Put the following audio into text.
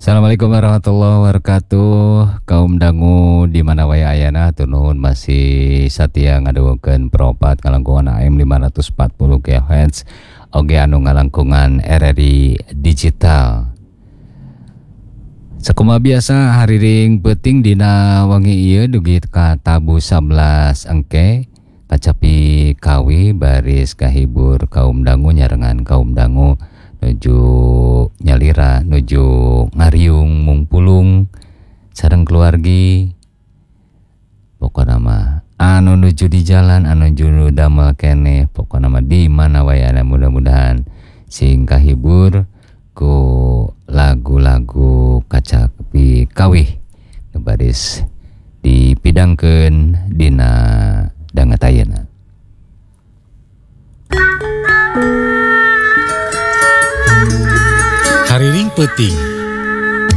Assalamualaikum warahmatullahi wabarakatuh. Kaum dangu di mana wae ayana atur nuhun masih satia ngadukeun peropat ngalangkungan AM 540 kHz oge anu ngalangkungan RRI digital. Sakumaha biasa hariring peuting dina wangi ieu dugi ka tabu 11 engke kacapi kawi baris kahibur kaum dangu nyarengan kaum dangu nuju nyalira nuju ngariung mungpulung sareng keluargi pokona mah anu nuju di jalan anu nuju damel keneh pokona mah di mana wae aya mudah-mudahan sing kahibur ku lagu-lagu kacapi kawih nu baris dipidangkeun dina danget ayeuna. Hariring peuting